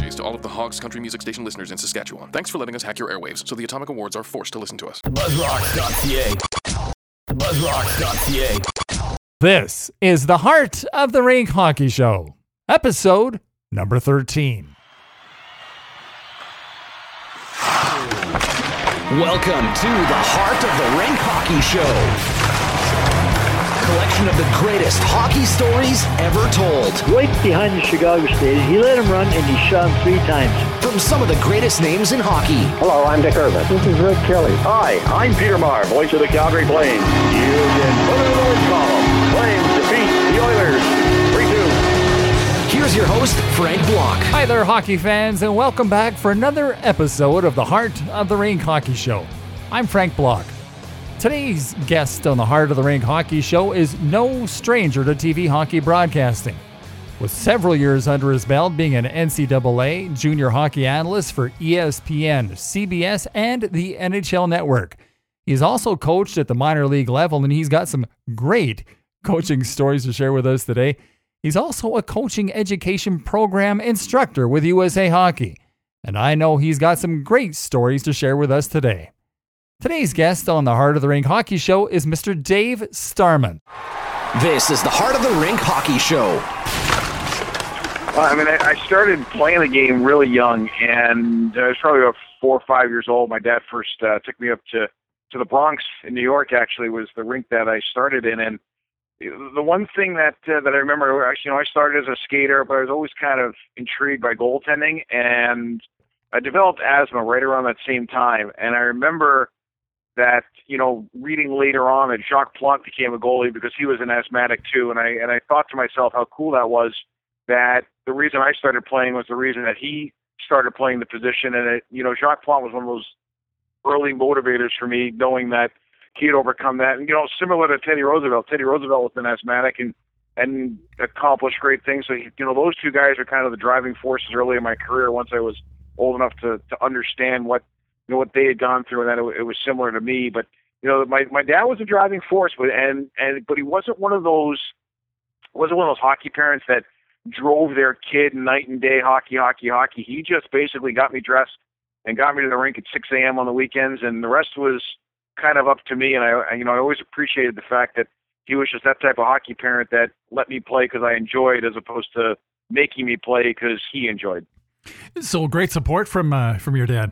apologies to all of the Hogs Country Music Station listeners in Saskatchewan. Thanks for letting us hack your airwaves so the Atomic Awards are forced to listen to us. Buzzrocks.ca. Buzzrocks.ca. This is the Heart of the Rink Hockey Show, episode number 13. Welcome to the Heart of the Rink Hockey Show. Collection of the greatest hockey stories ever told. Right behind the Chicago Stadium. He let him run and he shot him 3 times. From some of the greatest names in hockey. Hello, I'm Dick Irvin. This is Rick Kelly. Hi, I'm Peter Maher, voice of the Calgary Flames. You can put it in the win column. Flames defeat the Oilers 3-2. Here's your host, Frank Block. Hi there, hockey fans, and welcome back for another episode of the Heart of the Rink Hockey Show. I'm Frank Block. Today's guest on the Heart of the Rink Hockey Show is no stranger to TV hockey broadcasting. With several years under his belt being an NCAA junior hockey analyst for ESPN, CBS, and the NHL Network. He's also coached at the minor league level, and he's got some great coaching stories to share with us today. He's also a coaching education program instructor with USA Hockey, and I know he's got some great stories to share with us today. Today's guest on the Heart of the Rink Hockey Show is Mr. Dave Starman. This is the Heart of the Rink Hockey Show. Well, I started playing the game really young, and I was probably about 4 or 5 years old. My dad first took me up to the Bronx in New York, actually, was the rink that I started in. And the one thing that I remember, actually, I started as a skater, but I was always kind of intrigued by goaltending, and I developed asthma right around that same time. And I remember that, reading later on that Jacques Plante became a goalie because he was an asthmatic too. And I thought to myself how cool that was, that the reason I started playing was the reason that he started playing the position. And Jacques Plante was one of those early motivators for me, knowing that he had overcome that. And, similar to Teddy Roosevelt. Teddy Roosevelt was an asthmatic and accomplished great things. So, those two guys are kind of the driving forces early in my career once I was old enough to understand what they had gone through, and that it was similar to me. But my dad was a driving force, but he wasn't one of those hockey parents that drove their kid night and day hockey. He just basically got me dressed and got me to the rink at 6 a.m. on the weekends, and the rest was kind of up to me. And I always appreciated the fact that he was just that type of hockey parent that let me play because I enjoyed, as opposed to making me play because he enjoyed. So great support from your dad.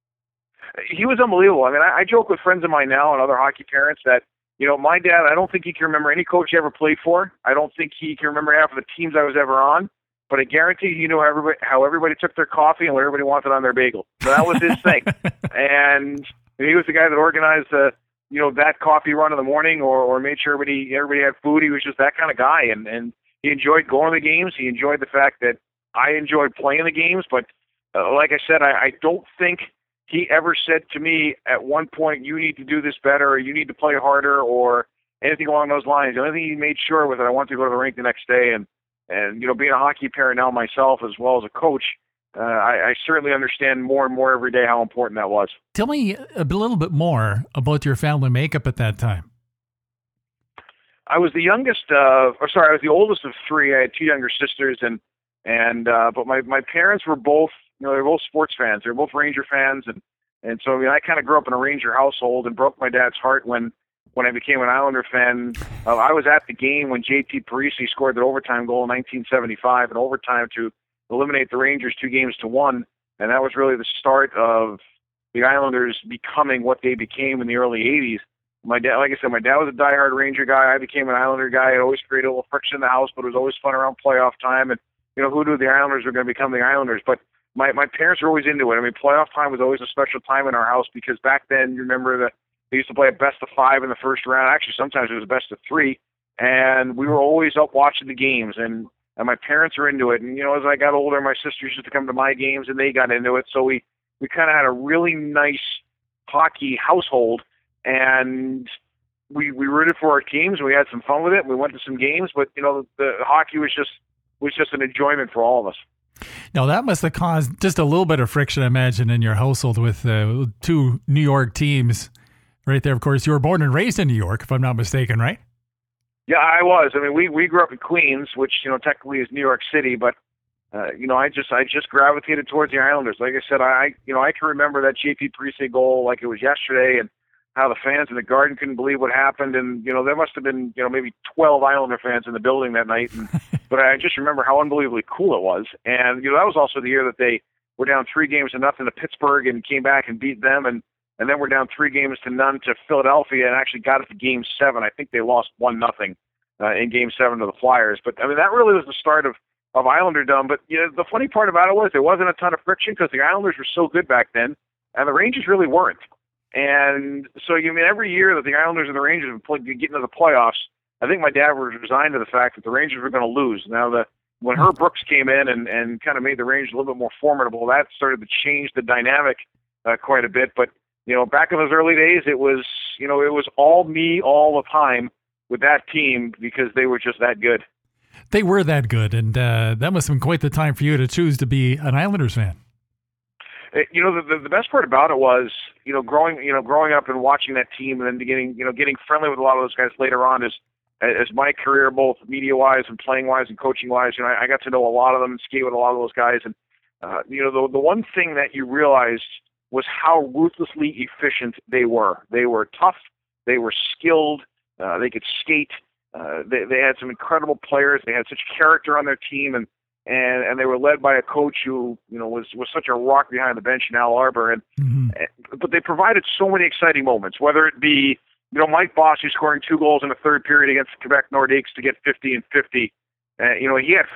He was unbelievable. I joke with friends of mine now and other hockey parents that, my dad, I don't think he can remember any coach he ever played for. I don't think he can remember half of the teams I was ever on. But I guarantee he knew how everybody took their coffee and what everybody wanted on their bagel. So that was his thing. And he was the guy that organized that coffee run in the morning or made sure everybody had food. He was just that kind of guy. And he enjoyed going to the games. He enjoyed the fact that I enjoyed playing the games. But like I said, I don't think he ever said to me at one point, you need to do this better, or you need to play harder, or anything along those lines. The only thing he made sure was that I wanted to go to the rink the next day. And being a hockey parent now myself, as well as a coach, I certainly understand more and more every day how important that was. Tell me a little bit more about your family makeup at that time. I was the youngest I was the oldest of 3. I had 2 younger sisters, but my parents were both, they were both sports fans. They were both Ranger fans, and so I kind of grew up in a Ranger household and broke my dad's heart when I became an Islander fan. I was at the game when J.T. Parisi scored the overtime goal in 1975, in overtime to eliminate the Rangers 2-1, and that was really the start of the Islanders becoming what they became in the early 80s. My dad, like I said, my dad was a diehard Ranger guy. I became an Islander guy. It always created a little friction in the house, but it was always fun around playoff time. And who knew the Islanders were going to become the Islanders? But my parents were always into it. Playoff time was always a special time in our house because back then, you remember that they used to play a best of 5 in the first round. Actually, sometimes it was a best of 3, and we were always up watching the games. And my parents were into it. And as I got older, my sisters used to come to my games, and they got into it. So we kind of had a really nice hockey household, and we rooted for our teams. We had some fun with it. We went to some games, but the hockey was just an enjoyment for all of us. Now, that must have caused just a little bit of friction, I imagine, in your household with 2 New York teams right there. Of course, you were born and raised in New York, if I'm not mistaken, right? Yeah, I was. We grew up in Queens, which, technically is New York City, but I just gravitated towards the Islanders. Like I said, I can remember that JP Parise goal like it was yesterday, and how the fans in the Garden couldn't believe what happened. And, there must have been, maybe 12 Islander fans in the building that night. And, but I just remember how unbelievably cool it was. And, that was also the year that they were down 3-0 to Pittsburgh and came back and beat them. And then we're down 3-0 to Philadelphia and actually got it to Game 7. I think they lost 1-0 in Game 7 to the Flyers. But, I mean, that really was the start of Islanderdom. But, the funny part about it was there wasn't a ton of friction because the Islanders were so good back then, and the Rangers really weren't. And so, every year that the Islanders and the Rangers would get into the playoffs, I think my dad was resigned to the fact that the Rangers were going to lose. Now, when Herb Brooks came in and kind of made the Rangers a little bit more formidable, that started to change the dynamic quite a bit. But, back in those early days, it was all me all the time with that team because they were just that good. They were that good, and that must have been quite the time for you to choose to be an Islanders fan. The best part about it was, growing up and watching that team, and then getting friendly with a lot of those guys later on as my career, both media-wise and playing-wise and coaching-wise, I got to know a lot of them and skate with a lot of those guys. And, the one thing that you realized was how ruthlessly efficient they were. They were tough. They were skilled. They could skate. They had some incredible players. They had such character on their team, and they were led by a coach who, was such a rock behind the bench in Al Arbour. But they provided so many exciting moments, whether it be, Mike Bossy scoring 2 goals in the third period against Quebec Nordiques to get 50 and 50. He had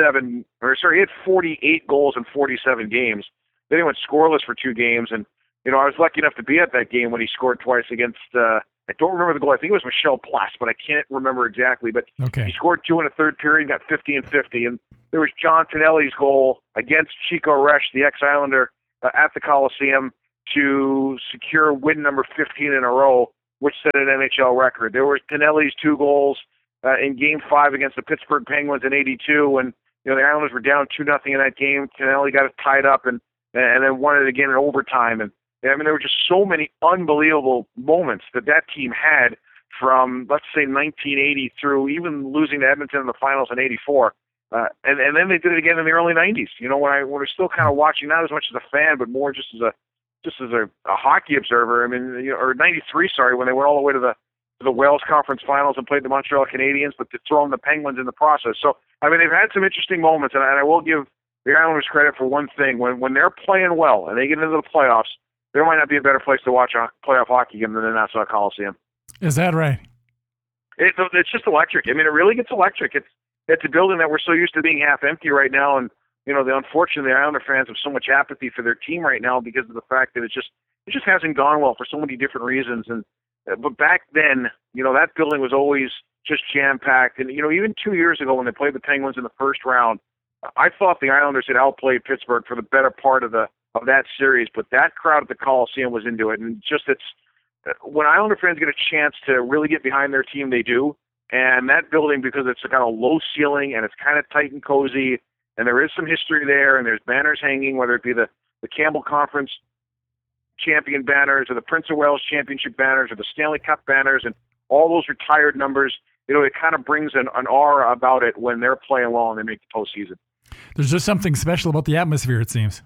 48 goals in 47 games. Then he went scoreless for 2 games. And, I was lucky enough to be at that game when he scored twice against, I don't remember the goal. I think it was Michel Place, but I can't remember exactly. But He scored 2 in the third period and got 50 and 50. And there was John Tonelli's goal against Chico Resch, the ex-Islander, at the Coliseum to secure win number 15 in a row, which set an NHL record. There was Tonelli's 2 goals in Game 5 against the Pittsburgh Penguins in '82 when the Islanders were down 2-0 in that game. Tonelli got it tied up and then won it again in overtime. And there were just so many unbelievable moments that team had from, let's say, 1980 through even losing to Edmonton in the finals in '84. And then they did it again in the early '90s. When I was still kind of watching, not as much as a fan, but more just as a hockey observer. Or '93, when they went all the way to the Wales Conference Finals and played the Montreal Canadiens, but thrown the Penguins in the process. So, they've had some interesting moments, and I will give the Islanders credit for one thing. When they're playing well and they get into the playoffs, there might not be a better place to watch a playoff hockey game than the Nassau Coliseum. Is that right? It's just electric. It really gets electric. It's a building that we're so used to being half empty right now, and unfortunately, the Islander fans have so much apathy for their team right now because of the fact that it just hasn't gone well for so many different reasons. And but back then, that building was always just jam packed. And even 2 years ago when they played the Penguins in the first round, I thought the Islanders had outplayed Pittsburgh for the better part of that series. But that crowd at the Coliseum was into it, and when Islander fans get a chance to really get behind their team, they do. And that building, because it's got a low ceiling and it's kind of tight and cozy, and there is some history there, and there's banners hanging, whether it be the Campbell Conference champion banners or the Prince of Wales championship banners or the Stanley Cup banners and all those retired numbers, it kind of brings an aura about it when they're playing well and they make the postseason. There's just something special about the atmosphere, it seems.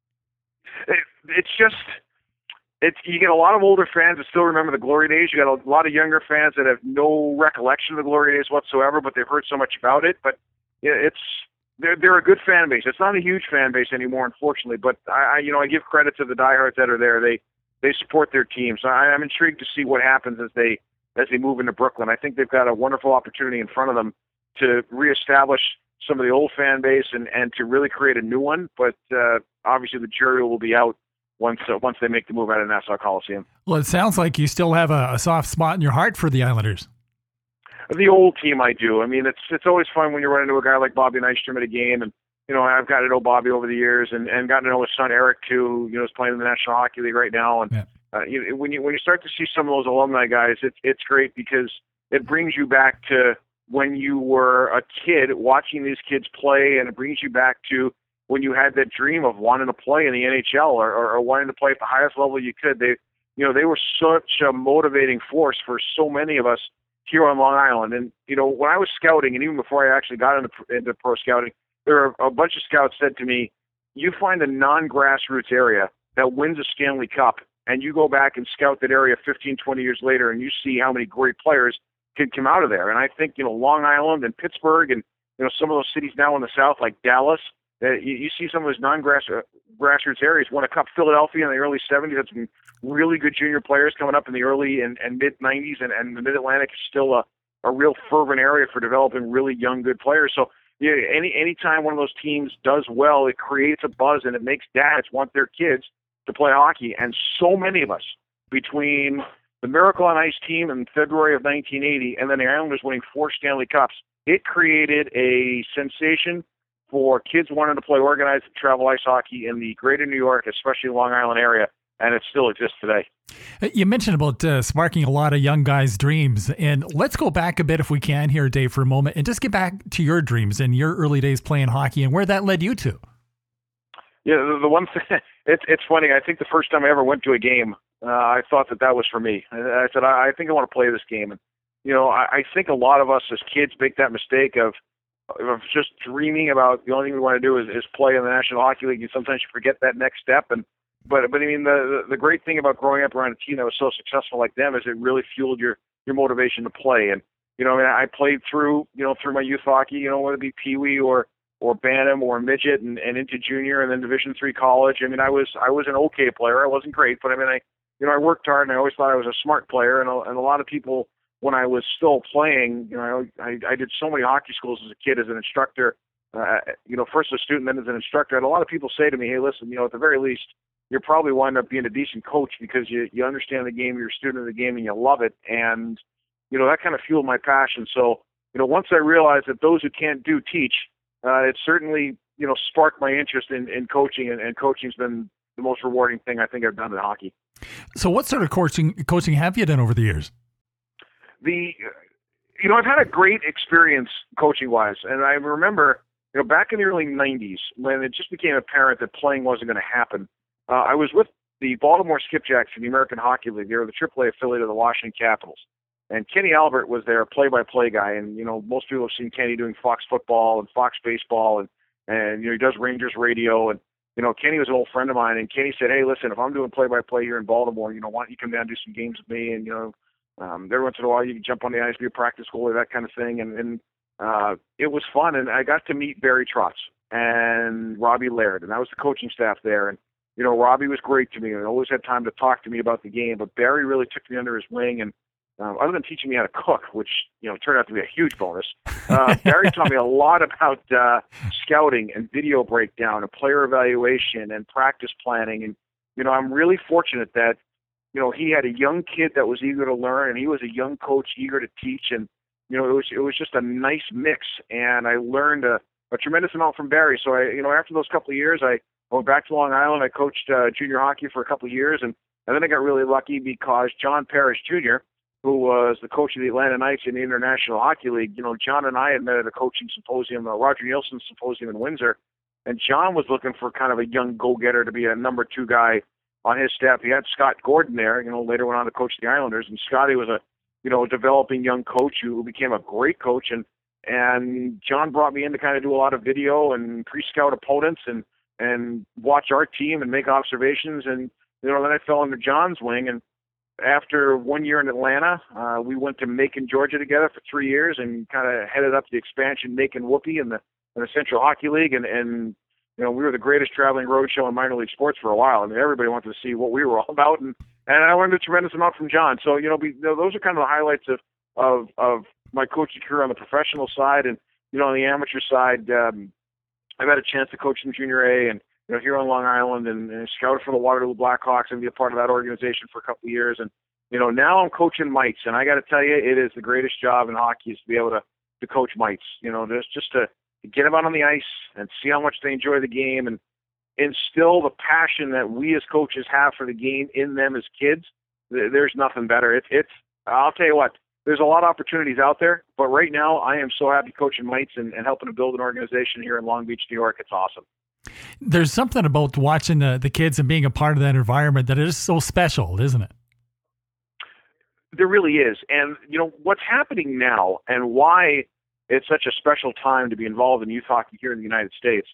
You get a lot of older fans that still remember the glory days. You got a lot of younger fans that have no recollection of the glory days whatsoever, but they've heard so much about it. But they're a good fan base. It's not a huge fan base anymore, unfortunately. But I give credit to the diehards that are there. They support their team. So I'm intrigued to see what happens as they move into Brooklyn. I think they've got a wonderful opportunity in front of them to reestablish some of the old fan base and to really create a new one. But obviously, the jury will be out once they make the move out of Nassau Coliseum. Well, it sounds like you still have a soft spot in your heart for the Islanders. The old team, I do. It's always fun when you run into a guy like Bobby Nystrom at a game, and I've gotten to know Bobby over the years, and gotten to know his son Eric too. Is playing in the National Hockey League right now, and when you start to see some of those alumni guys, it's great because it brings you back to when you were a kid watching these kids play, and it brings you back to when you had that dream of wanting to play in the NHL or wanting to play at the highest level you could. They were such a motivating force for so many of us here on Long Island. And, when I was scouting, and even before I actually got into pro scouting, there are a bunch of scouts said to me, you find a non-grassroots area that wins a Stanley Cup, and you go back and scout that area 15, 20 years later, and you see how many great players can come out of there. And I think, Long Island and Pittsburgh and, some of those cities now in the South, like Dallas, you see some of those non-grassroots areas won a cup. Philadelphia in the early 70s had some really good junior players coming up in the early and mid-90s, and the Mid-Atlantic is still a real fervent area for developing really young, good players. So any time one of those teams does well, it creates a buzz, and it makes dads want their kids to play hockey. And so many of us, between the Miracle on Ice team in February of 1980 and then the Islanders winning 4 Stanley Cups, it created a sensation for kids wanting to play organized travel ice hockey in the greater New York, especially Long Island area, and it still exists today. You mentioned about sparking a lot of young guys' dreams, and let's go back a bit if we can here, Dave, for a moment, and just get back to your dreams and your early days playing hockey and where that led you to. Yeah, the one thing, it's funny, I think the first time I ever went to a game, I thought that was for me. I said, I think I want to play this game. And, I think a lot of us as kids make that mistake of just dreaming about the only thing we want to do is play in the National Hockey League. And sometimes you forget that next step. But I mean, the great thing about growing up around a team that was so successful like them is it really fueled your motivation to play. And, I played through my youth hockey, whether it be Pee Wee or Bantam or midget and into junior and then Division III college. I mean, I was an okay player. I wasn't great, but I mean, I worked hard, and I always thought I was a smart player. And a lot of people, when I was still playing, I did so many hockey schools as a kid as an instructor. First as a student, then as an instructor. And a lot of people say to me, "Hey, listen, at the very least, you'll probably wind up being a decent coach because you understand the game, you're a student of the game, and you love it." And that kind of fueled my passion. So once I realized that those who can't do teach, it certainly sparked my interest in coaching, and coaching's been the most rewarding thing I think I've done in hockey. So what sort of coaching have you done over the years? I've had a great experience coaching-wise, and I remember, back in the early 90s when it just became apparent that playing wasn't going to happen. I was with the Baltimore Skipjacks in the American Hockey League. They were the AAA affiliate of the Washington Capitals. And Kenny Albert was their play-by-play guy. And, most people have seen Kenny doing Fox Football and Fox Baseball, and he does Rangers radio. And, Kenny was an old friend of mine. And Kenny said, "Hey, listen, if I'm doing play-by-play here in Baltimore, why don't you come down and do some games with me? And, every once in a while you can jump on the ice, be a practice goalie, that kind of thing." And it was fun. And I got to meet Barry Trotz and Robbie Laird, and that was the coaching staff there. And, Robbie was great to me and always had time to talk to me about the game. But Barry really took me under his wing. And other than teaching me how to cook, which, turned out to be a huge bonus, Barry taught me a lot about scouting and video breakdown and player evaluation and practice planning. And, I'm really fortunate that, he had a young kid that was eager to learn, and he was a young coach eager to teach. And, it was just a nice mix. And I learned a tremendous amount from Barry. So after those couple of years, I went back to Long Island. I coached junior hockey for a couple of years. And then I got really lucky because John Parrish Jr., who was the coach of the Atlanta Knights in the International Hockey League, John and I had met at a coaching symposium, Roger Nielsen symposium in Windsor, and John was looking for kind of a young go-getter to be a number 2 guy on his staff. He had Scott Gordon there, later went on to coach the Islanders, and Scotty was a developing young coach who became a great coach, and John brought me in to kind of do a lot of video and pre-scout opponents and watch our team and make observations, and then I fell under John's wing. And after 1 year in Atlanta, we went to Macon, Georgia together for 3 years and kind of headed up the expansion Macon Whoopie in the Central Hockey League. And we were the greatest traveling road show in minor league sports for a while. I mean, everybody wanted to see what we were all about. And I learned a tremendous amount from John. So, those are kind of the highlights of my coaching career on the professional side. And, on the amateur side, I've had a chance to coach in Junior A and, here on Long Island and scouted for the Waterloo Blackhawks and be a part of that organization for a couple of years. And, now I'm coaching mites. And I got to tell you, it is the greatest job in hockey is to be able to coach mites. Just to get them out on the ice and see how much they enjoy the game and instill the passion that we as coaches have for the game in them as kids. There's nothing better. I'll tell you what, there's a lot of opportunities out there, but right now I am so happy coaching mites and helping to build an organization here in Long Beach, New York. It's awesome. There's something about watching the kids and being a part of that environment that is so special, isn't it? There really is. And, what's happening now and why it's such a special time to be involved in youth hockey here in the United States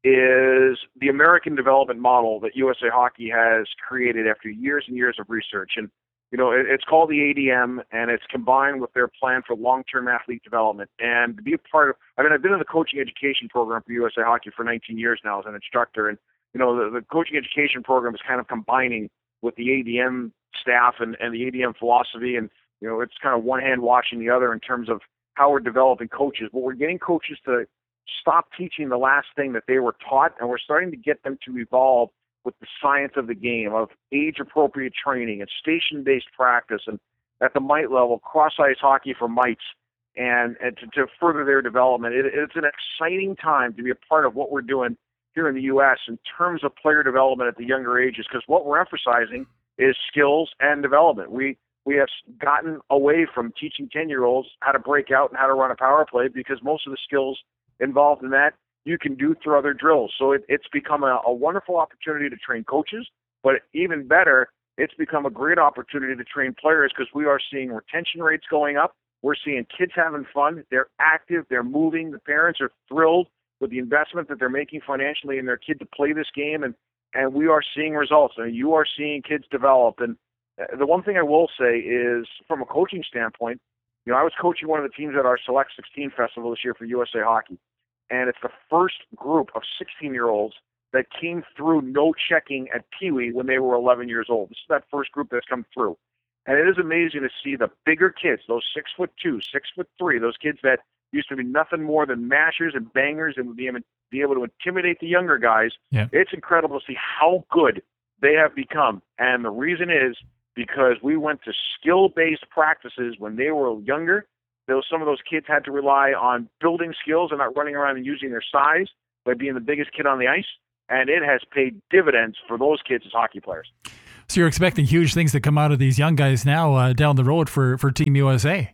is the American development model that USA Hockey has created after years and years of research. And, it's called the ADM, and it's combined with their plan for long-term athlete development. And to be a part of, I've been in the coaching education program for USA Hockey for 19 years now as an instructor. And, the coaching education program is kind of combining with the ADM staff and the ADM philosophy. And, it's kind of one hand washing the other in terms of how we're developing coaches. But we're getting coaches to stop teaching the last thing that they were taught, and we're starting to get them to evolve with the science of the game, of age-appropriate training and station-based practice, and at the mite level, cross-ice hockey for mites, and to further their development. It's an exciting time to be a part of what we're doing here in the U.S. in terms of player development at the younger ages, because what we're emphasizing is skills and development. We have gotten away from teaching 10-year-olds how to break out and how to run a power play, because most of the skills involved in that you can do through other drills. So it's become a wonderful opportunity to train coaches, but even better, it's become a great opportunity to train players because we are seeing retention rates going up. We're seeing kids having fun. They're active. They're moving. The parents are thrilled with the investment that they're making financially in their kid to play this game, and we are seeing results. And you are seeing kids develop. And the one thing I will say is, from a coaching standpoint, I was coaching one of the teams at our Select 16 Festival this year for USA Hockey. And it's the first group of 16-year-olds that came through no checking at Pee Wee when they were 11 years old. This is that first group that's come through. And it is amazing to see the bigger kids, those 6'2", 6'3", those kids that used to be nothing more than mashers and bangers and would be able to intimidate the younger guys. Yeah. It's incredible to see how good they have become. And the reason is because we went to skill-based practices when they were younger. Some of those kids had to rely on building skills and not running around and using their size by being the biggest kid on the ice. And it has paid dividends for those kids as hockey players. So you're expecting huge things to come out of these young guys now down the road for Team USA.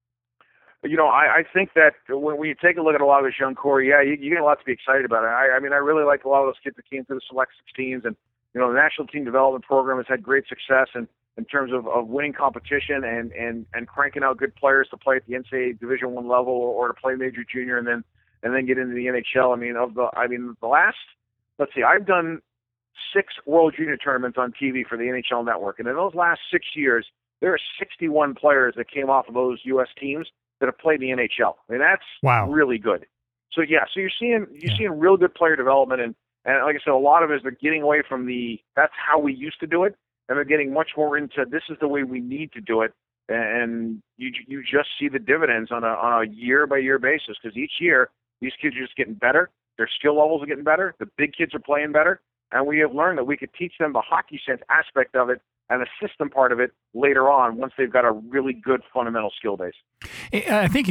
I think that when you take a look at a lot of this young core, you get a lot to be excited about. I really like a lot of those kids that came through the Select 16s. And, the National Team Development Program has had great success in terms of winning competition and cranking out good players to play at the NCAA Division I level or to play major junior and then get into the NHL. The last, let's see, I've done 6 World Junior tournaments on TV for the NHL Network, and in those last 6 years, there are 61 players that came off of those U.S. teams that have played the NHL. That's really good. So you're seeing real good player development, and like I said, a lot of it is they're getting away from that's how we used to do it. And they're getting much more into this is the way we need to do it, and you just see the dividends on a year-by-year basis, because each year these kids are just getting better, their skill levels are getting better, the big kids are playing better, and we have learned that we could teach them the hockey sense aspect of it and the system part of it later on once they've got a really good fundamental skill base. I think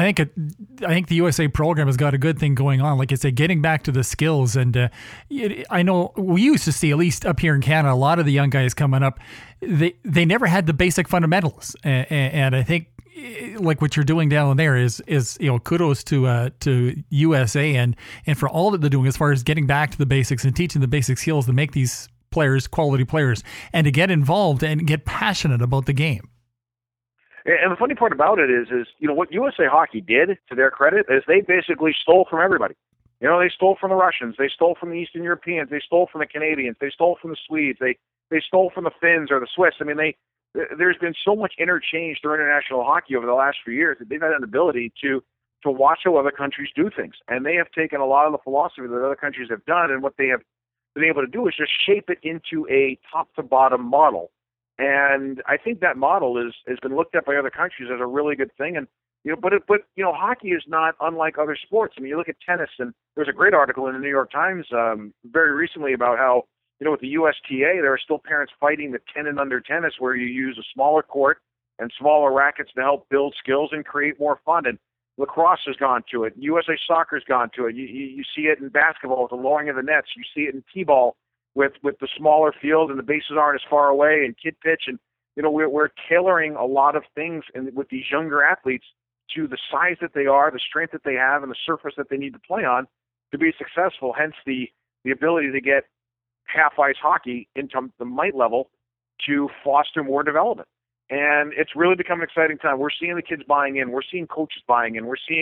the USA program has got a good thing going on. Like I said, getting back to the skills, and I know we used to see, at least up here in Canada, a lot of the young guys coming up, they never had the basic fundamentals, and I think like what you're doing down there is kudos to USA and for all that they're doing as far as getting back to the basics and teaching the basic skills to make these players quality players and to get involved and get passionate about the game. And the funny part about it is what USA Hockey did, to their credit, is they basically stole from everybody. They stole from the Russians, they stole from the Eastern Europeans, they stole from the Canadians, they stole from the Swedes, they stole from the Finns or the Swiss. There's been so much interchange through international hockey over the last few years that they've had an ability to watch how other countries do things. And they have taken a lot of the philosophy that other countries have done, and what they have been able to do is just shape it into a top-to-bottom model. And I think that model has been looked at by other countries as a really good thing. And but hockey is not unlike other sports. You look at tennis, and there's a great article in the New York Times very recently about how with the USTA there are still parents fighting the 10 and under tennis, where you use a smaller court and smaller rackets to help build skills and create more fun. And lacrosse has gone to it. USA Soccer's gone to it. You see it in basketball with the lowering of the nets. You see it in t-ball with the smaller field and the bases aren't as far away, and kid pitch. And we're tailoring a lot of things with these younger athletes to the size that they are, the strength that they have, and the surface that they need to play on to be successful. Hence the ability to get half-ice hockey into the mite level to foster more development. And it's really become an exciting time. We're seeing the kids buying in. We're seeing coaches buying in. We're seeing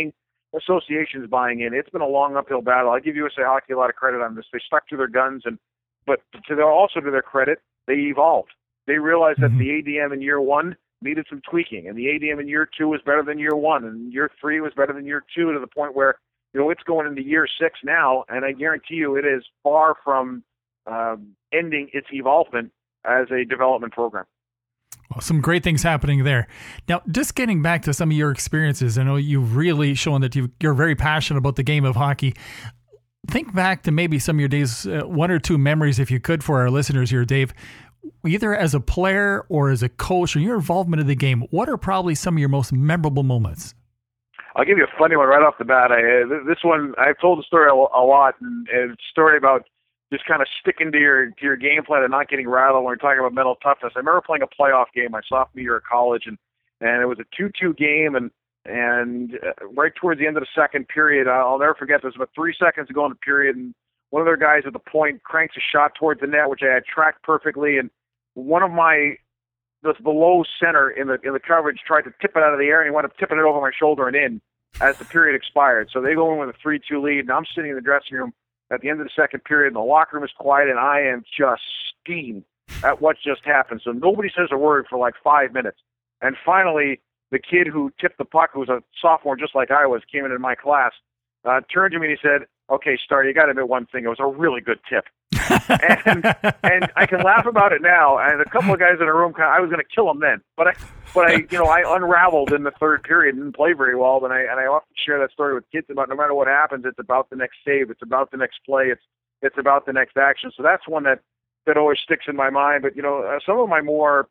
associations buying in. It's been a long uphill battle. I give USA Hockey a lot of credit on this. They stuck to their guns, but to their credit, they evolved. They realized that the ADM in year one needed some tweaking, and the ADM in year two was better than year one, and year three was better than year two, to the point where it's going into year 6 now, and I guarantee you it is far from ending its evolvement as a development program. Well, some great things happening there. Now, just getting back to some of your experiences, I know you've really shown that you're very passionate about the game of hockey. Think back to maybe some of your days, 1 or 2 memories, if you could, for our listeners here, Dave, either as a player or as a coach or your involvement in the game. What are probably some of your most memorable moments? I'll give you a funny one right off the bat. This one, I've told the story a lot, and it's a story about just kind of sticking to your game plan and not getting rattled when we're talking about mental toughness. I remember playing a playoff game my sophomore year of college, and it was a 2-2 game, and right towards the end of the second period, I'll never forget, there's about 3 seconds to go in the period, and one of their guys at the point cranks a shot towards the net, which I had tracked perfectly, and one of the below center in the coverage tried to tip it out of the air, and he wound up tipping it over my shoulder and in as the period expired. So they go in with a 3-2 lead, and I'm sitting in the dressing room at the end of the second period, and the locker room is quiet, and I am just steamed at what just happened. So nobody says a word for like 5 minutes. And finally, the kid who tipped the puck, who was a sophomore just like I was, came into my class, turned to me and he said, "Okay, Star, you got to admit one thing. It was a really good tip." and I can laugh about it now. And a couple of guys in the room, I was going to kill them then, but I unraveled in the third period and didn't play very well. And I often share that story with kids about no matter what happens, it's about the next save, it's about the next play, it's about the next action. So that's one that always sticks in my mind. But some of my more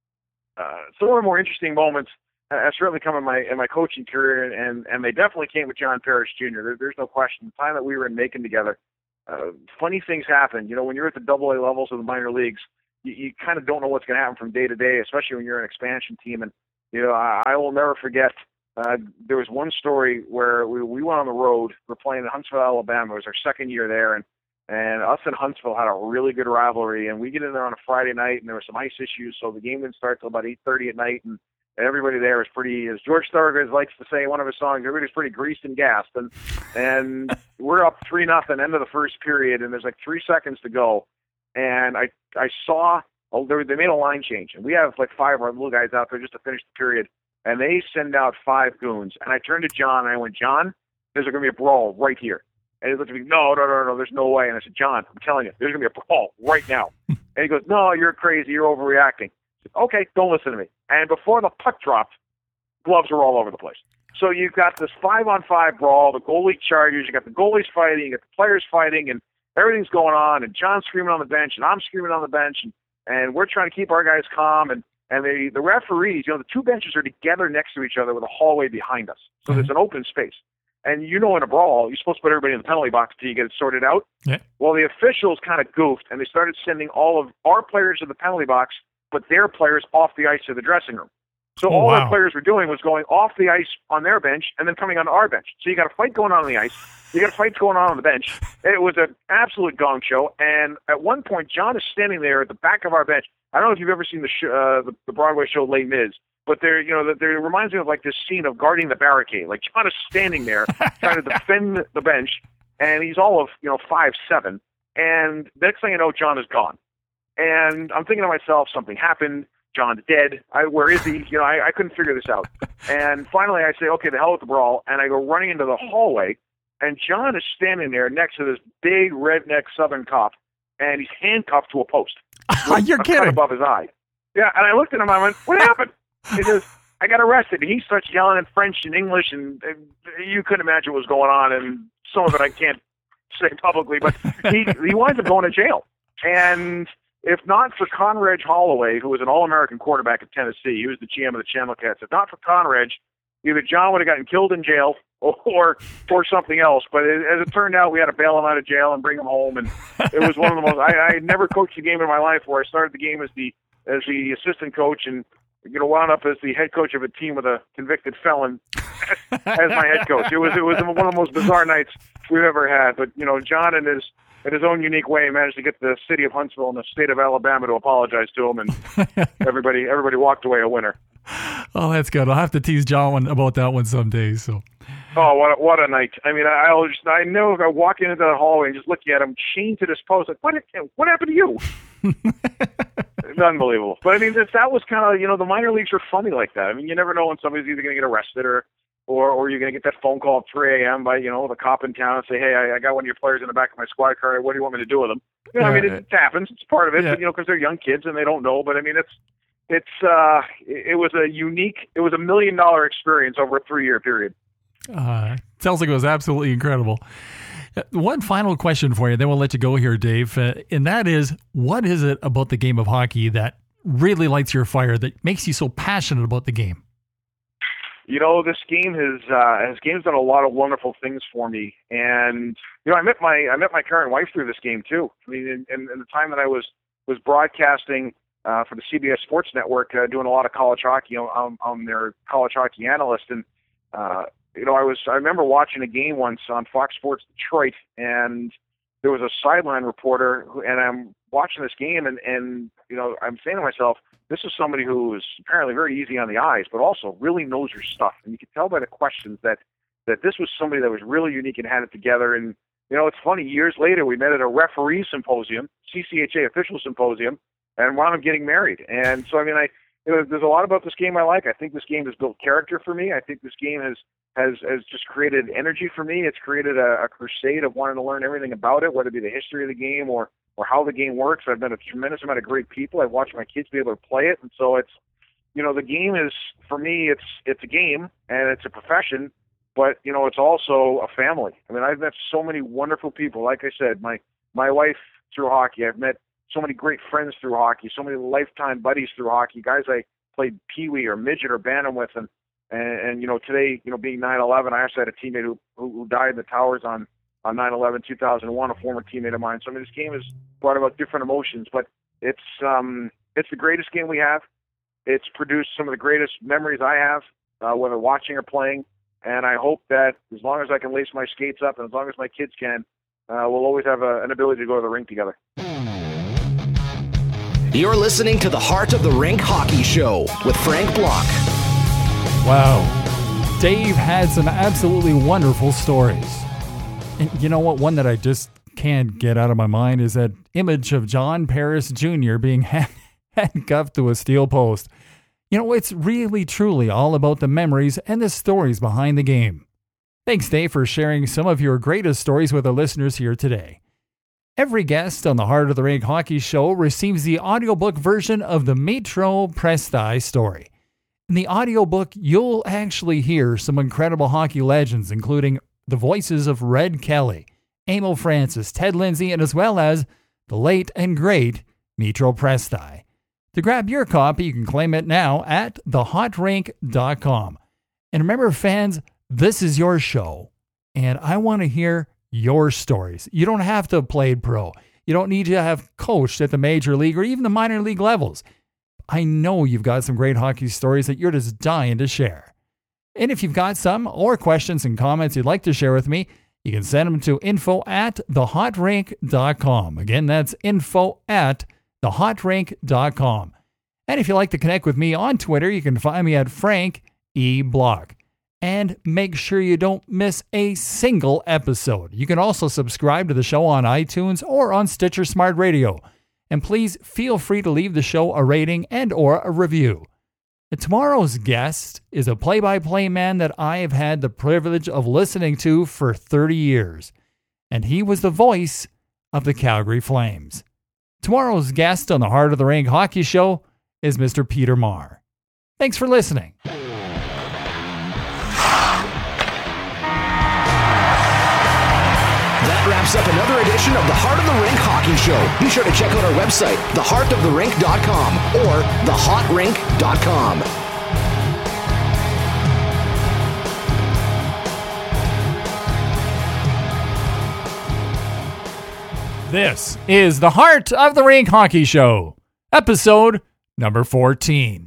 interesting moments have certainly come in my coaching career, and they definitely came with John Parrish Jr. There's no question. The time that we were in Macon together, funny things happen. When you're at the AA levels of the minor leagues, you kind of don't know what's going to happen from day to day, especially when you're an expansion team. And I will never forget. There was one story where we went on the road. We're playing in Huntsville, Alabama. It was our second year there, and us and Huntsville had a really good rivalry. And we get in there on a Friday night, and there were some ice issues, so the game didn't start till about 8:30 at night. And everybody there was pretty, as George Thorogood likes to say in one of his songs, everybody's pretty greased and gassed. And we're up 3-0 end of the first period, and there's like 3 seconds to go. And I saw they made a line change, and we have like 5 of our little guys out there just to finish the period, and they send out 5 goons. And I turned to John, and I went, "John, there's going to be a brawl right here." And he looked at me, no, there's no way. And I said, "John, I'm telling you, there's going to be a brawl right now." And he goes, "No, you're crazy. You're overreacting." I said, "Okay, don't listen to me." And before the puck dropped, gloves were all over the place. So you've got this 5-on-5 brawl, the goalie charges, you got the goalies fighting, you got the players fighting, and everything's going on, and John's screaming on the bench, and I'm screaming on the bench, and we're trying to keep our guys calm, and the referees, the 2 benches are together next to each other with a hallway behind us. So there's an open space. And in a brawl, you're supposed to put everybody in the penalty box until you get it sorted out. Yeah. Well, the officials kind of goofed, and they started sending all of our players to the penalty box, but their players off the ice to the dressing room. So all our players were doing was going off the ice on their bench and then coming onto our bench. So you got a fight going on the ice. You got a fight going on the bench. It was an absolute gong show. And at one point, John is standing there at the back of our bench. I don't know if you've ever seen the Broadway show Les Mis, but it reminds me of like this scene of guarding the barricade. Like John is standing there trying to defend the bench, and he's all of 5'7", and the next thing I know, John is gone. And I'm thinking to myself, something happened. John's dead. Where is he? I couldn't figure this out. And finally, I say, okay, the hell with the brawl, and I go running into the hallway, and John is standing there next to this big redneck Southern cop, and he's handcuffed to a post. You're kidding. Above his eye. Yeah, and I looked at him, I went, "What happened?" He says, "I got arrested." And he starts yelling in French and English, and you couldn't imagine what was going on, and some of it I can't say publicly, but he winds up going to jail. And if not for Conrad Holloway, who was an All-American quarterback at Tennessee, he was the GM of the Chandler Cats. If not for Conrad, either John would have gotten killed in jail or something else. But as it turned out, we had to bail him out of jail and bring him home. And it was one of the most. I had never coached a game in my life where I started the game as the assistant coach and wound up as the head coach of a team with a convicted felon as my head coach. It was one of the most bizarre nights we've ever had. But John in his own unique way managed to get the city of Huntsville and the state of Alabama to apologize to him, and everybody walked away a winner. Oh, that's good. I'll have to tease John about that one someday. So. Oh, what a night! I mean, I know if I walk into the hallway and just look at him chained to this post, like what happened to you? It's unbelievable. But I mean, that was kind of, the minor leagues are funny like that. I mean, you never know when somebody's either going to get arrested or you're going to get that phone call at 3 a.m. by the cop in town and say, hey, I got one of your players in the back of my squad car. What do you want me to do with them? I mean, it happens. It's part of it. Yeah. Because they're young kids and they don't know. But I mean, it was a $1 million experience over a 3-year period. Sounds like it was absolutely incredible. One final question for you, then we'll let you go here, Dave. And that is, what is it about the game of hockey that really lights your fire, that makes you so passionate about the game? This game has done a lot of wonderful things for me, and I met my current wife through this game too. I mean, in the time that I was broadcasting for the CBS Sports Network, doing a lot of college hockey on their college hockey analyst, and I remember watching a game once on Fox Sports Detroit, and there was a sideline reporter, and I'm watching this game, and I'm saying to myself, this is somebody who is apparently very easy on the eyes, but also really knows your stuff. And you could tell by the questions that this was somebody that was really unique and had it together. And, it's funny, years later, we met at a referee symposium, CCHA official symposium, and wound up getting married. And so, I mean, there's a lot about this game I like. I think this game has built character for me. I think this game has just created energy for me. It's created a crusade of wanting to learn everything about it, whether it be the history of the game or how the game works. I've met a tremendous amount of great people. I've watched my kids be able to play it. And so it's, the game is, for me, it's a game and it's a profession, but, it's also a family. I mean, I've met so many wonderful people. Like I said, my wife through hockey. I've met so many great friends through hockey, so many lifetime buddies through hockey, guys I played peewee or midget or bantam with. And today, being 9/11, I actually had a teammate who died in the towers on 9/11, 2001, a former teammate of mine. So, I mean, this game has brought about different emotions, but it's the greatest game we have. It's produced some of the greatest memories I have, whether watching or playing. And I hope that as long as I can lace my skates up and as long as my kids can, we'll always have an ability to go to the rink together. You're listening to the Heart of the Rink Hockey Show with Frank Block. Wow. Dave had some absolutely wonderful stories. And you know what? One that I just can't get out of my mind is that image of John Paris Jr. being handcuffed to a steel post. It's really, truly all about the memories and the stories behind the game. Thanks, Dave, for sharing some of your greatest stories with our listeners here today. Every guest on the Heart of the Rink Hockey Show receives the audiobook version of the Metro Presti story. In the audiobook, you'll actually hear some incredible hockey legends, including the voices of Red Kelly, Emil Francis, Ted Lindsay, and as well as the late and great Metro Presti. To grab your copy, you can claim it now at thehotrink.com. And remember, fans, this is your show, and I want to hear your stories. You don't have to have played pro. You don't need to have coached at the major league or even the minor league levels. I know you've got some great hockey stories that you're just dying to share. And if you've got some or questions and comments you'd like to share with me, you can send them to info@thehotrink.com. Again, that's info@thehotrink.com. And if you'd like to connect with me on Twitter, you can find me at Frank E. Block. And make sure you don't miss a single episode. You can also subscribe to the show on iTunes or on Stitcher Smart Radio. And please feel free to leave the show a rating and or a review. And tomorrow's guest is a play-by-play man that I have had the privilege of listening to for 30 years. And he was the voice of the Calgary Flames. Tomorrow's guest on the Heart of the Rink Hockey Show is Mr. Peter Maher. Thanks for listening. That wraps up another edition of the Heart of the Rink Hockey Show. Be sure to check out our website, theheartoftherink.com or thehotrink.com. This is the Heart of the Rink Hockey Show, episode number 14.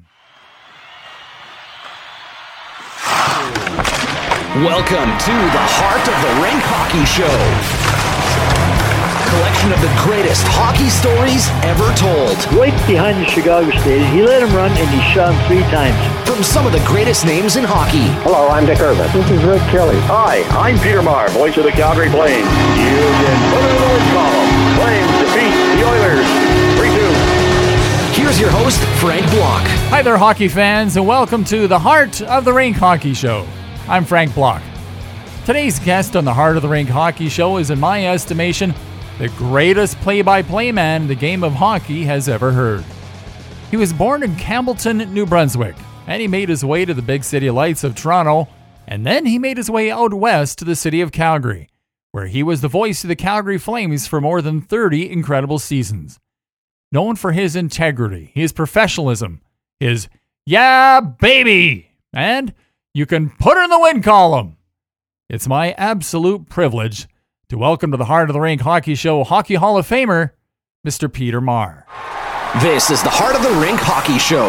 Welcome to the Heart of the Rink Hockey Show. collection of the greatest hockey stories ever told. Right behind the Chicago stage, he let him run and he shot him 3 times. From some of the greatest names in hockey. Hello, I'm Dick Irvin. This is Rick Kelly. Hi, I'm Peter Maher, voice of the Calgary Flames. You can put it in the win column. Flames defeat the Oilers 3-2. Here's your host, Frank Block. Hi there, hockey fans, and welcome to the Heart of the Rink Hockey Show. I'm Frank Block. Today's guest on the Heart of the Rink Hockey Show is, in my estimation, the greatest play-by-play man the game of hockey has ever heard. He was born in Campbellton, New Brunswick, and he made his way to the big city lights of Toronto, and then he made his way out west to the city of Calgary, where he was the voice of the Calgary Flames for more than 30 incredible seasons. Known for his integrity, his professionalism, his "yeah, baby," and "you can put it in the win column." It's my absolute privilege to welcome to the Heart of the Rink Hockey Show Hockey Hall of Famer, Mr. Peter Maher. This is the Heart of the Rink Hockey Show.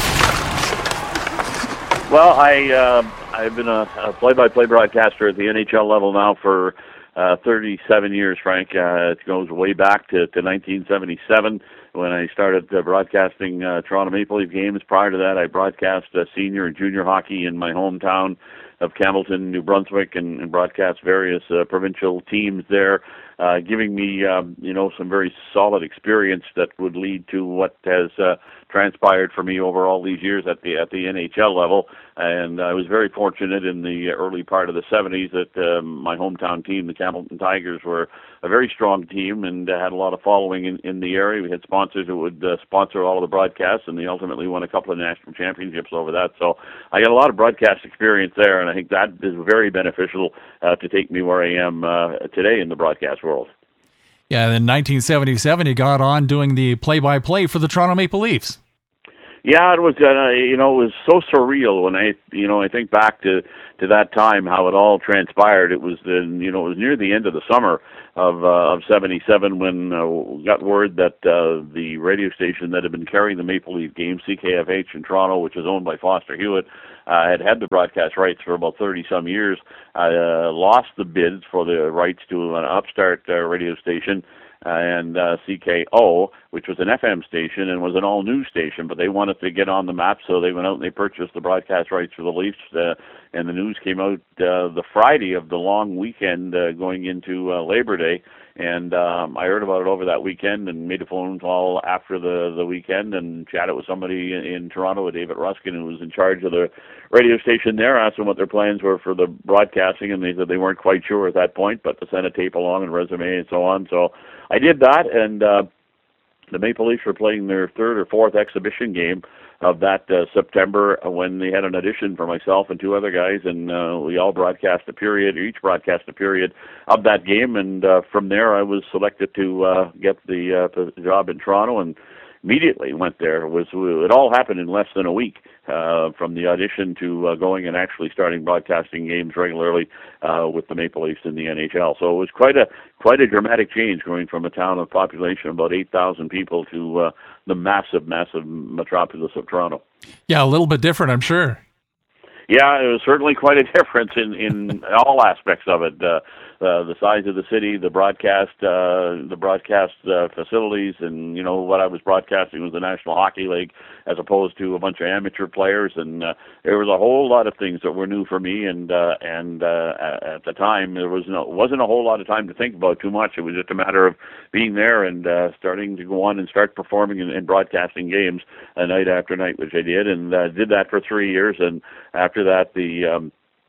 Well, I've been a play-by-play broadcaster at the NHL level now for 37 years, Frank. It goes way back to 1977 when I started broadcasting Toronto Maple Leaf games. Prior to that, I broadcast senior and junior hockey in my hometown of Campbellton, New Brunswick, and broadcast various provincial teams there, giving me some very solid experience that would lead to what has transpired for me over all these years at the NHL level. And I was very fortunate in the early part of the 70s that my hometown team, the Campbellton Tigers, were a very strong team and had a lot of following in the area. We had sponsors who would sponsor all of the broadcasts, and they ultimately won a couple of national championships over that. So I got a lot of broadcast experience there, and I think that is very beneficial to take me where I am today in the broadcast world. Yeah, in 1977, you got on doing the play-by-play for the Toronto Maple Leafs. Yeah, it was it was so surreal when I think back to that time, how it all transpired. It was it was near the end of the summer of 77 when we got word that the radio station that had been carrying the Maple Leaf games, CKFH in Toronto, which is owned by Foster Hewitt, had the broadcast rights for about 30-some years, lost the bids for the rights to an upstart radio station, and CKO, which was an FM station and was an all-news station, but they wanted to get on the map, so they went out and they purchased the broadcast rights for the Leafs, and the news came out the Friday of the long weekend going into Labor Day, and I heard about it over that weekend and made a phone call after the weekend and chatted with somebody in Toronto, David Ruskin, who was in charge of the radio station there, asked them what their plans were for the broadcasting, and they said they weren't quite sure at that point, but to send a tape along and resume and so on. So I did that, and the Maple Leafs were playing their third or fourth exhibition game of that September when they had an audition for myself and 2 other guys, and we all each broadcast a period of that game, and from there I was selected to get the job in Toronto, and immediately went there. It all happened in less than a week, from the audition to going and actually starting broadcasting games regularly with the Maple Leafs in the NHL. So it was quite a dramatic change, going from a town of population of about 8,000 people to the massive metropolis of Toronto. Yeah, a little bit different, I'm sure. Yeah, it was certainly quite a difference in all aspects of it. The size of the city, the broadcast facilities, and what I was broadcasting was the National Hockey League as opposed to a bunch of amateur players, and there was a whole lot of things that were new for me. And at the time, there wasn't a whole lot of time to think about too much. It was just a matter of being there and starting to go on and start performing and broadcasting games night after night, which I did, and did that for 3 years. And after that, the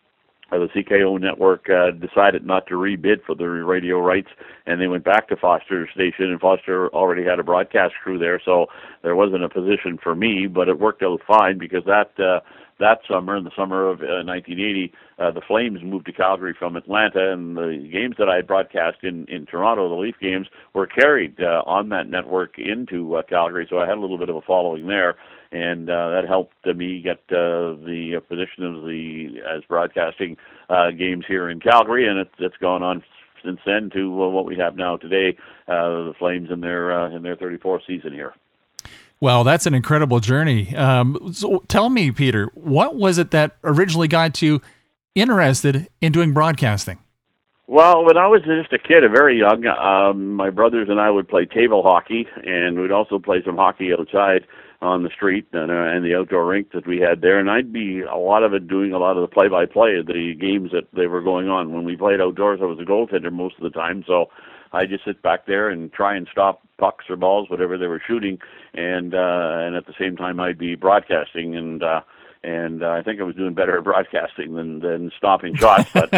CKO network decided not to rebid for the radio rights, and they went back to Foster's station, and Foster already had a broadcast crew there, so there wasn't a position for me, but it worked out fine because that summer, in the summer of 1980, the Flames moved to Calgary from Atlanta, and the games that I had broadcast in Toronto, the Leaf games, were carried on that network into Calgary, so I had a little bit of a following there. And that helped me get the position as broadcasting games here in Calgary, and it's gone on since then to what we have now today, the Flames in their 34th season here. Well, that's an incredible journey. So tell me, Peter, what was it that originally got you interested in doing broadcasting? Well, when I was just a kid, very young, my brothers and I would play table hockey, and we'd also play some hockey outside on the street and the outdoor rink that we had there. And I'd be a lot of it doing a lot of the play-by-play of the games that they were going on. When we played outdoors, I was a goaltender most of the time, so I just sit back there and try and stop pucks or balls, whatever they were shooting, and at the same time I'd be broadcasting, and I think I was doing better at broadcasting than stopping shots. But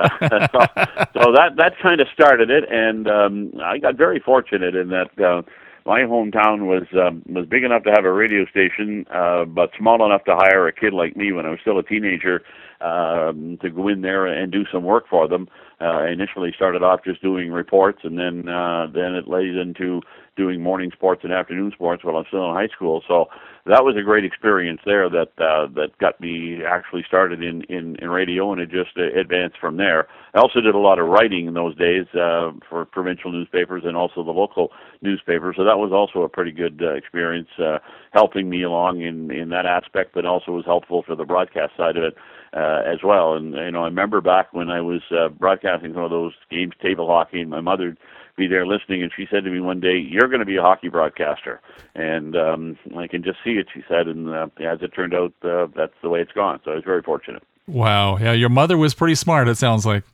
so that kind of started it, and I got very fortunate in that my hometown was big enough to have a radio station, but small enough to hire a kid like me when I was still a teenager to go in there and do some work for them. Initially started off just doing reports, and then it lays into doing morning sports and afternoon sports while I'm still in high school. So that was a great experience there that got me actually started in radio, and it just advanced from there. I also did a lot of writing in those days for provincial newspapers and also the local newspapers, so that was also a pretty good experience, helping me along in that aspect, but also was helpful for the broadcast side of it as well. And I remember back when I was broadcasting some of those games, table hockey, and my mother be there listening, and she said to me one day, "You're going to be a hockey broadcaster." And I can just see it, she said, and as it turned out, that's the way it's gone. So I was very fortunate. Wow. Yeah, your mother was pretty smart, it sounds like.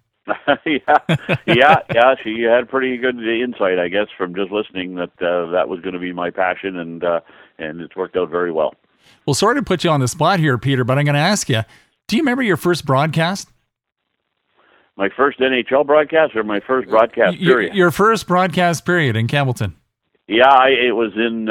yeah. She had pretty good insight, I guess, from just listening that that was going to be my passion, and it's worked out very well. Well, sorry to put you on the spot here, Peter, but I'm going to ask you, do you remember your first broadcast? My first NHL broadcast, or my first broadcast period? Your first broadcast period in Campbellton. Yeah, it was in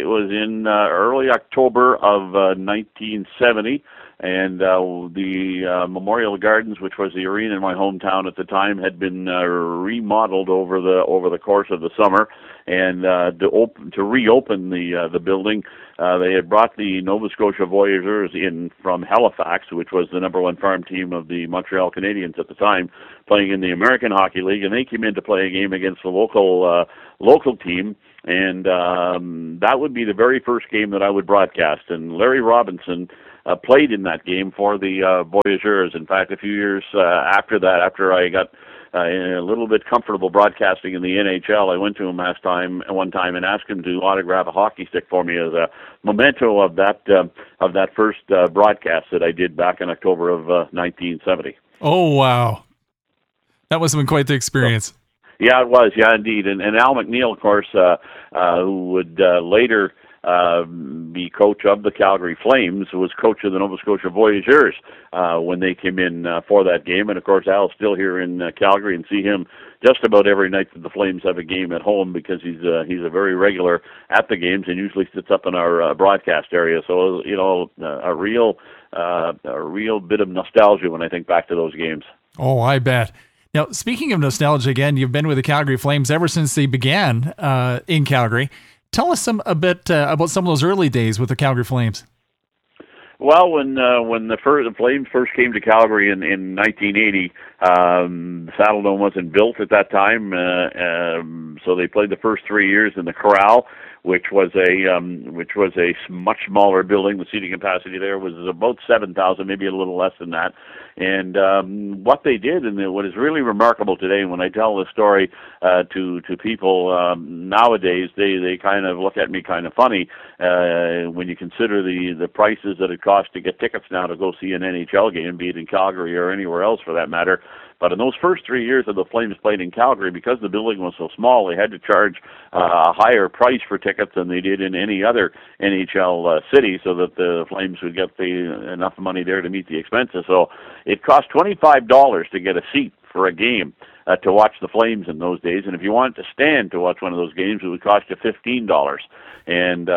early October of 1970, and the Memorial Gardens, which was the arena in my hometown at the time, had been remodeled over the course of the summer, and to reopen the building, they had brought the Nova Scotia Voyageurs in from Halifax, which was the number one farm team of the Montreal Canadiens at the time, playing in the American Hockey League, and they came in to play a game against the local team. And that would be the very first game that I would broadcast. And Larry Robinson played in that game for the Voyageurs. In fact, a few years after that, after I got a little bit comfortable broadcasting in the NHL, I went to him one time and asked him to autograph a hockey stick for me as a memento of that first broadcast that I did back in October of 1970. Oh, wow. That must have been quite the experience. Yeah, it was. Yeah, indeed. And Al McNeil, of course, who would later be coach of the Calgary Flames, was coach of the Nova Scotia Voyageurs when they came in for that game. And, of course, Al's still here in Calgary, and see him just about every night that the Flames have a game at home, because he's a very regular at the games and usually sits up in our broadcast area. So, a real bit of nostalgia when I think back to those games. Oh, I bet. Now, speaking of nostalgia, again, you've been with the Calgary Flames ever since they began in Calgary. Tell us a bit about some of those early days with the Calgary Flames. Well, when the Flames first came to Calgary in 1980, Saddledome wasn't built at that time, so they played the first 3 years in the Corral, which was a much smaller building. The seating capacity there was about 7,000, maybe a little less than that. And what they did, and what is really remarkable today, when I tell this story to people nowadays, they kind of look at me kind of funny when you consider the prices that it costs to get tickets now to go see an NHL game, be it in Calgary or anywhere else for that matter. But in those first 3 years that the Flames played in Calgary, because the building was so small, they had to charge a higher price for tickets than they did in any other NHL city, so that the Flames would get enough money there to meet the expenses. So it cost $25 to get a seat for a game to watch the Flames in those days. And if you wanted to stand to watch one of those games, it would cost you $15. And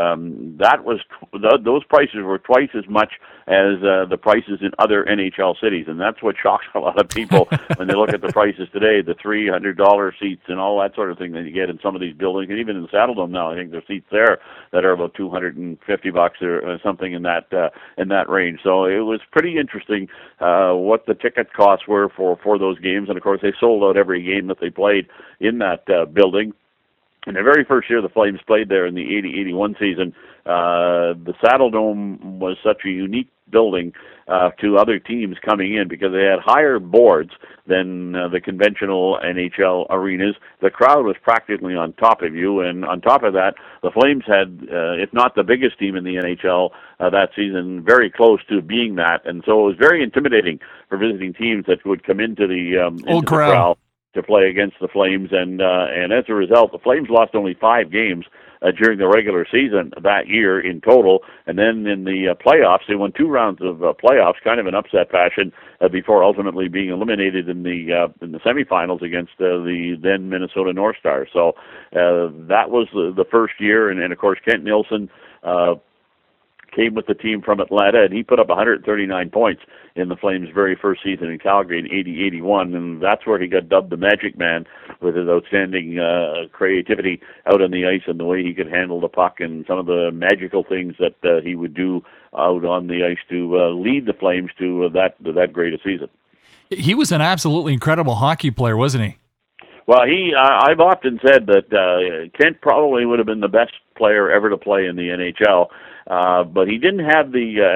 those prices were twice as much as the prices in other NHL cities, and that's what shocks a lot of people when they look at the prices today, the $300 seats and all that sort of thing that you get in some of these buildings, and even in Saddledome now, I think there's seats there that are about $250 or something in that range. So it was pretty interesting what the ticket costs were for those games, and of course they sold out every game that they played in that building. In the very first year the Flames played there in the 80-81 season, the Saddledome was such a unique building to other teams coming in because they had higher boards than the conventional NHL arenas. The crowd was practically on top of you, and on top of that, the Flames had, if not the biggest team in the NHL that season, very close to being that, and so it was very intimidating for visiting teams that would come into the crowd to play against the Flames, and as a result, the Flames lost only 5 games during the regular season that year in total, and then in the playoffs, they won 2 rounds of playoffs, kind of an upset fashion, before ultimately being eliminated in the semifinals against the then Minnesota North Stars. So that was the first year, and of course Kent Nilsson came with the team from Atlanta, and he put up 139 points in the Flames' very first season in Calgary in 80-81, and that's where he got dubbed the Magic Man with his outstanding creativity out on the ice and the way he could handle the puck and some of the magical things that he would do out on the ice to lead the Flames to that great a season. He was an absolutely incredible hockey player, wasn't he? Well, I've often said that Kent probably would have been the best player ever to play in the NHL. But he didn't have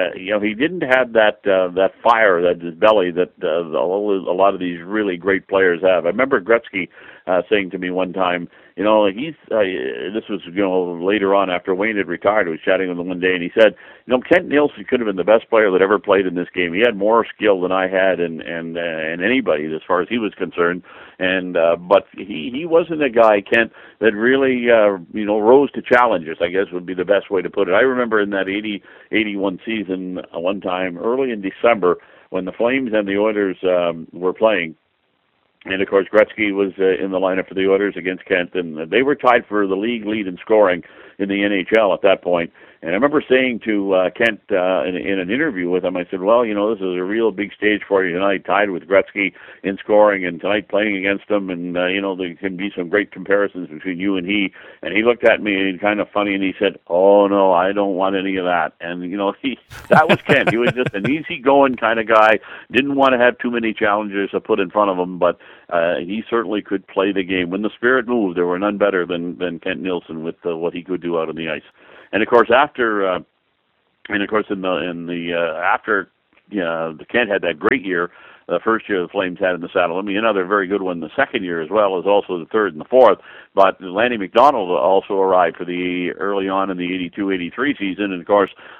that fire, that his belly that a lot of these really great players have. I remember Gretzky saying to me one time, this was later on after Wayne had retired. I was chatting with him one day, and he said, Kent Nilsson could have been the best player that ever played in this game. He had more skill than I had, and anybody as far as he was concerned. And but he wasn't a guy, Kent, that really rose to challenges, I guess would be the best way to put it. I remember in that 80-81 season, one time early in December, when the Flames and the Oilers were playing. And, of course, Gretzky was in the lineup for the Oilers against Kent, and they were tied for the league lead in scoring in the NHL at that point. And I remember saying to Kent in an interview with him, I said, well, this is a real big stage for you tonight, tied with Gretzky in scoring, and tonight playing against him, and, there can be some great comparisons between you and he. And he looked at me kind of funny, and he said, oh, no, I don't want any of that. And, that was Kent. He was just an easygoing kind of guy, didn't want to have too many challenges put in front of him, but he certainly could play the game. When the spirit moved, there were none better than Kent Nilsson with what he could do out on the ice. And of course, after the Kent had that great year, the first year the Flames had in the saddle. Another very good one the second year as well, as also the third and the fourth. But Lanny McDonald also arrived for the early on in the 82-83 season, and of course